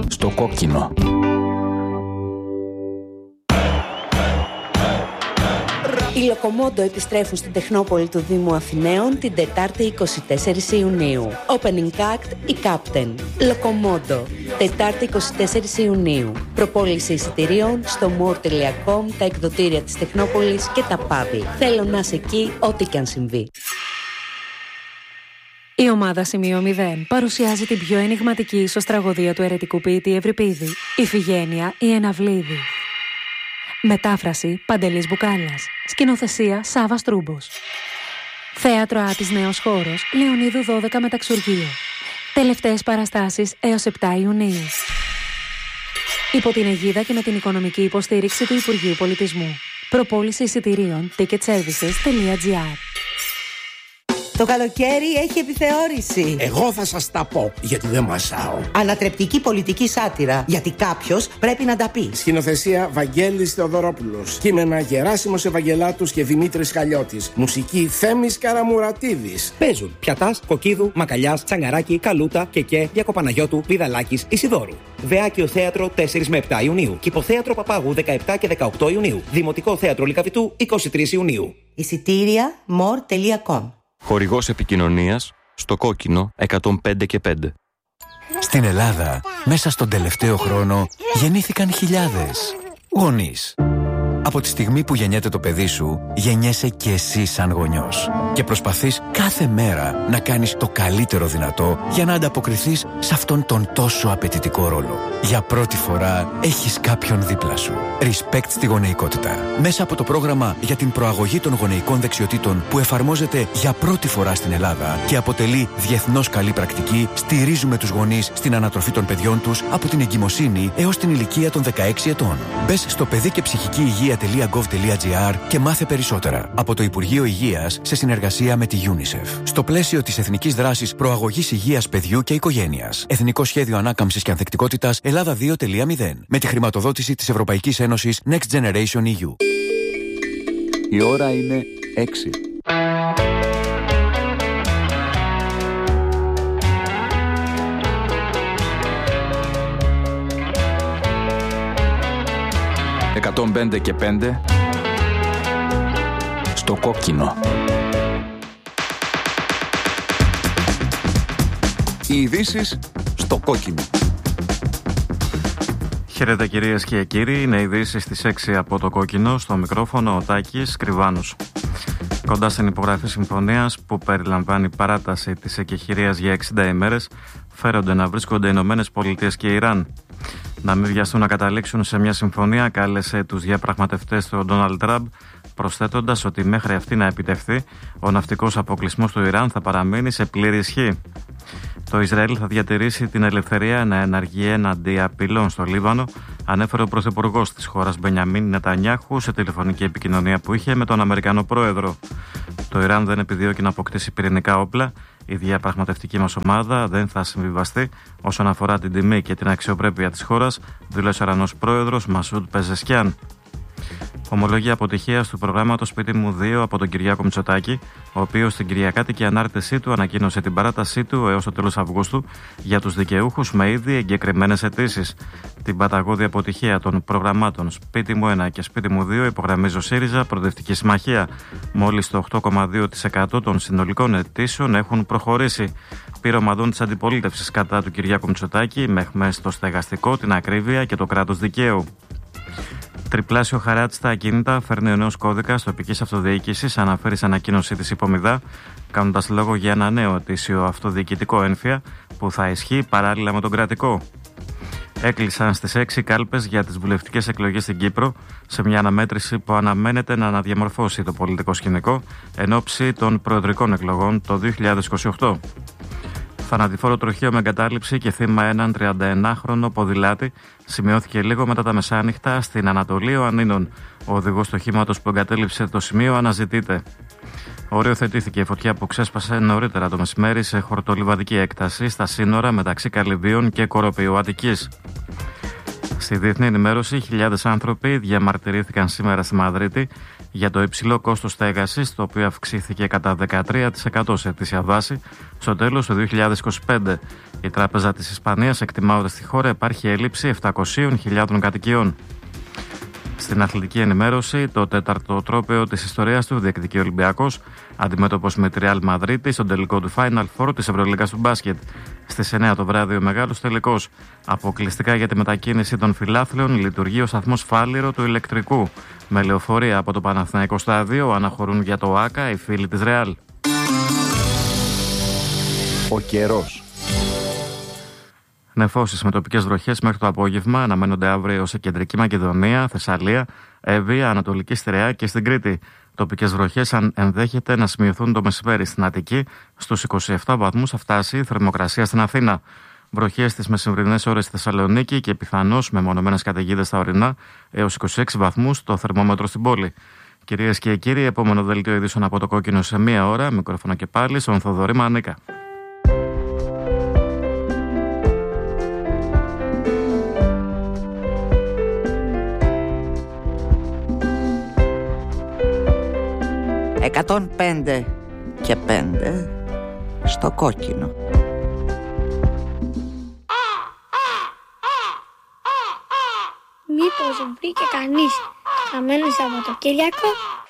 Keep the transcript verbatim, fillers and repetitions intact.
Στο κόκκινο. Οι Λοκομόντο επιστρέφουν στην Τεχνόπολη του Δήμου Αθηναίων την Τετάρτη εικοστή τέταρτη Ιουνίου. Opening act η Captain. Λοκομόντο. Τετάρτη εικοστή τέταρτη Ιουνίου. Προπόληση εισιτηρίων στο more τελεία com, τα εκδοτήρια της Τεχνόπολης και τα παύλα. Θέλω να είσαι εκεί, ό,τι και αν συμβεί. Η ομάδα Σημείο μηδέν παρουσιάζει την πιο ενιγματική ίσως τραγωδία του αιρετικού ποιητή Ευρυπίδη, Ιφηγένεια η Εναυλίδη. Μετάφραση Παντελής Μπουκάλας. Σκηνοθεσία Σάββας Τρούμπος. Θέατρο Άτης Νέος Χώρος, Λεωνίδου δώδεκα Μεταξουργείο. Τελευταίες παραστάσεις έως επτά Ιουνίου. Υπό την αιγίδα και με την οικονομική υποστήριξη του Υπουργείου Πολιτισμού. Προπόληση εισιτηρίων ticketservices τελεία gr. Το καλοκαίρι έχει επιθεώρηση. Εγώ θα σας τα πω, γιατί δεν μασάω. Ανατρεπτική πολιτική σάτυρα, γιατί κάποιος πρέπει να τα πει. Σκηνοθεσία Βαγγέλης Θεοδωρόπουλος. Κείμενα Γεράσιμος Ευαγγελάτους και Δημήτρης Χαλιώτης. Μουσική Θέμης Καραμουρατίδης. Παίζουν Πιατάς, Κοκκίδου, Μακαλιάς, Τσαγκαράκη, Καλούτα, Κεκέ, Διακοπαναγιώτου, Βιδαλάκης, Ισιδόρου. Βεάκιο Θέατρο τέσσερα με επτά Ιουνίου. Κηποθέατρο Παπάγου δεκαεπτά και δεκαοκτώ Ιουνίου. Δημοτικό Θέατρο Λυκαβητού είκοσι τρεις Ιουνίου. Εισιτήρια more τελεία com. Χορηγός επικοινωνίας στο κόκκινο εκατόν πέντε και πέντε. Στην Ελλάδα, μέσα στον τελευταίο χρόνο, γεννήθηκαν χιλιάδες γονείς. Από τη στιγμή που γεννιέται το παιδί σου, γεννιέσαι και εσύ σαν γονιός. Και προσπαθείς κάθε μέρα να κάνεις το καλύτερο δυνατό για να ανταποκριθείς σε αυτόν τον τόσο απαιτητικό ρόλο. Για πρώτη φορά έχεις κάποιον δίπλα σου. Respect στη γονεϊκότητα. Μέσα από το πρόγραμμα για την προαγωγή των γονεϊκών δεξιοτήτων που εφαρμόζεται για πρώτη φορά στην Ελλάδα και αποτελεί διεθνώς καλή πρακτική, στηρίζουμε τους γονείς στην ανατροφή των παιδιών τους από την εγκυμοσύνη έως την ηλικία των δεκαέξι ετών. Μπες στο παιδί και ψυχική υγεία τελεία gov τελεία gr και μάθε περισσότερα από το Υπουργείο Υγείας σε συνεργασία με τη UNICEF. Στο πλαίσιο της Εθνικής Δράσης Προαγωγής Υγείας Παιδιού και Οικογένειας. Εθνικό Σχέδιο Ανάκαμψης και Ανθεκτικότητας Ελλάδα δύο τελεία μηδέν. Με τη χρηματοδότηση της Ευρωπαϊκής Ένωσης Next Generation ι γιου. Η ώρα είναι έξι. εκατόν πέντε και πέντε Στο κόκκινο. Οι ειδήσεις στο κόκκινο. Χαίρετε κυρίες και κύριοι, είναι ειδήσεις στις έξι από το κόκκινο. Στο μικρόφωνο ο Τάκης Κρυβάνος. Κοντά στην υπογραφή συμφωνίας που περιλαμβάνει παράταση της εκεχηρίας για εξήντα ημέρες, φέρονται να βρίσκονται οι Ηνωμένες Πολιτείες και Ιράν. Να μην βιαστούν να καταλήξουν σε μια συμφωνία, κάλεσε τους διαπραγματευτές του Ντόναλντ Τραμπ, προσθέτοντας ότι μέχρι αυτή να επιτευχθεί, ο ναυτικός αποκλεισμός του Ιράν θα παραμείνει σε πλήρη ισχύ. Το Ισραήλ θα διατηρήσει την ελευθερία να ενεργεί έναντι απειλών στο Λίβανο, ανέφερε ο πρωθυπουργός της χώρας Μπενιαμίν Νετανιάχου σε τηλεφωνική επικοινωνία που είχε με τον Αμερικανό πρόεδρο. Το Ιράν δεν επιδιώκει να αποκτήσει πυρηνικά όπλα. Η διαπραγματευτική μας ομάδα δεν θα συμβιβαστεί όσον αφορά την τιμή και την αξιοπρέπεια της χώρας, δήλωσε ο Ιρανός πρόεδρος Μασούντ Πεζεσκιάν. Ομολογία αποτυχίας του προγράμματος Σπίτι μου δύο από τον Κυριάκο Μητσοτάκη, ο οποίος στην κυριακάτικη ανάρτησή του ανακοίνωσε την παράτασή του έως το τέλος Αυγούστου για τους δικαιούχους με ήδη εγκεκριμένες αιτήσεις. Την παταγώδη αποτυχία των προγραμμάτων Σπίτι μου ένα και Σπίτι μου δύο υπογραμμίζει ο ΣΥΡΙΖΑ Προοδευτική Συμμαχία. Μόλις το οκτώ κόμμα δύο τοις εκατό των συνολικών αιτήσεων έχουν προχωρήσει. Πυρομαδών της αντιπολίτευσης κατά του Κυριάκου Μητσοτάκη με αιχμές στο στεγαστικό, την ακρίβεια και το κράτος δικαίου. Τριπλάσιο χαράτσι στα ακίνητα φέρνει ο νέος κώδικας τοπικής αυτοδιοίκησης, αναφέρει σε ανακοίνωσή της Υπομηδά, κάνοντας λόγο για ένα νέο ετήσιο αυτοδιοικητικό ένφια που θα ισχύει παράλληλα με τον κρατικό. Έκλεισαν στις έξι κάλπες για τις βουλευτικές εκλογές στην Κύπρο, σε μια αναμέτρηση που αναμένεται να αναδιαμορφώσει το πολιτικό σκηνικό εν ώψη των προεδρικών εκλογών το δύο χιλιάδες είκοσι οκτώ. Θανατηφόρο τροχείο με εγκατάλειψη και θύμα έναν τριανταενάχρονο ποδηλάτη σημειώθηκε λίγο μετά τα μεσάνυχτα στην Ανατολή Ιωαννίνων. Ο οδηγός του οχήματος που εγκατέλειψε το σημείο αναζητείται. Οριοθετήθηκε η φωτιά που ξέσπασε νωρίτερα το μεσημέρι σε χορτολιβαδική έκταση στα σύνορα μεταξύ Καλυβίων και Κοροπιού Αττικής. Στη διεθνή ενημέρωση, χιλιάδες άνθρωποι διαμαρτυρήθηκαν σήμερα στη Μαδρίτη για το υψηλό κόστος στέγασης, το οποίο αυξήθηκε κατά δεκατρία τοις εκατό σε ετήσια βάση στο τέλος του δύο χιλιάδες είκοσι πέντε. Η Τράπεζα της Ισπανίας εκτιμά ότι στη χώρα υπάρχει έλλειψη επτακόσιες χιλιάδες κατοικιών. Στην αθλητική ενημέρωση, το τέταρτο τρόπαιο της ιστορίας του διεκδικεί ο Ολυμπιακός, αντιμέτωπος με τη Real Madrid στον τελικό του Final Four της Ευρωλίγκας του μπάσκετ. Στις εννιά το βράδυ ο μεγάλος τελικός. Αποκλειστικά για τη μετακίνηση των φιλάθλων λειτουργεί ο σταθμός Φάληρο του ηλεκτρικού. Με λεωφορεία από το Παναθηναϊκό Στάδιο αναχωρούν για το ΆΚΑ οι φίλοι της Real. Ο καιρός. Νεφώσεις με τοπικές βροχές μέχρι το απόγευμα αναμένονται αύριο σε Κεντρική Μακεδονία, Θεσσαλία, Εύβοια, Ανατολική Στερεά και στην Κρήτη. Τοπικές βροχές αν ενδέχεται να σημειωθούν το μεσημέρι στην Αττική. Στους είκοσι επτά βαθμούς θα φτάσει η θερμοκρασία στην Αθήνα. Βροχές στις μεσημβρινές ώρες στη Θεσσαλονίκη και πιθανώς με μονομένες καταιγίδες στα ορεινά έως είκοσι έξι βαθμούς το θερμόμετρο στην πόλη. Κυρίες και κύριοι, επόμενο δελτίο ειδήσεων από το Κόκκινο σε μία ώρα. Μικρόφωνο και πάλι στον Θοδωρή Μανίκα. εκατόν πέντε και πέντε στο Κόκκινο. Μήπως βρήκε κανείς χαμένο Σαββατοκύριακο?